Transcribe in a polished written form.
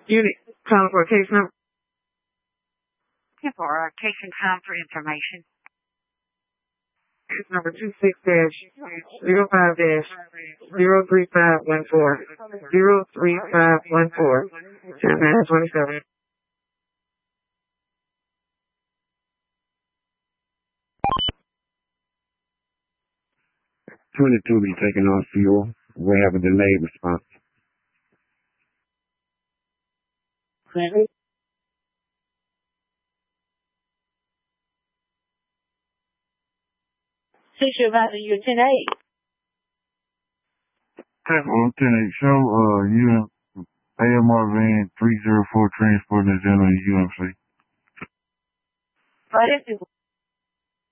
Unit, calling for a case number. For our case and time for information. Case number 26-05-03514. 03514. 10-27. 22 be taking on fuel. We have a delayed response. Station Advisor, you're 10-8. Lieutenant, show AMR van 304 transporting the gentleman to UMC. But this is